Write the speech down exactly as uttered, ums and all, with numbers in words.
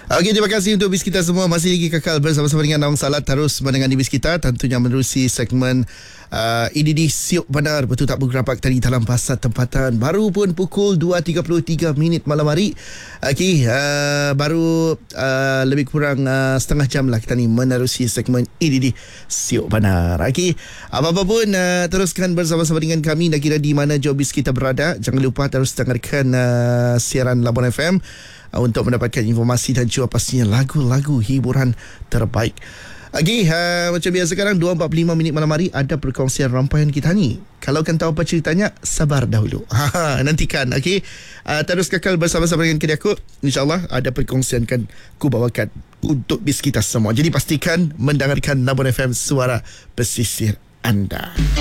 Okey, terima kasih untuk bis kita semua. Masih lagi kekal bersama-sama dengan Nawang Salat. Terus mendengar bis kita, tentunya menerusi segmen uh, E D D Siok Benar. Betul tak bergerapak tadi dalam pasar tempatan. Baru pun pukul dua tiga puluh tiga minit malam hari. Okey, uh, baru uh, lebih kurang uh, setengah jam lah kita ni menerusi segmen E D D Siok Benar. Okey, apa-apa pun uh, teruskan bersama-sama dengan kami. Dah kira di mana jauh bis kita berada. Jangan lupa terus dengarkan uh, siaran Labuan F M untuk mendapatkan informasi dan juga pastinya lagu-lagu hiburan terbaik. Okey, uh, macam biasa sekarang dua empat puluh lima minit malam hari ada perkongsian rambaian kita ni. Kalau kan tahu apa ceritanya, sabar dahulu. Ha, nantikan, okey. Uh, terus kekal bersama-sama dengan kedai aku. InsyaAllah ada perkongsian kan ku bawakan untuk bis kita semua. Jadi pastikan mendengarkan Labuan F M, suara pesisir anda.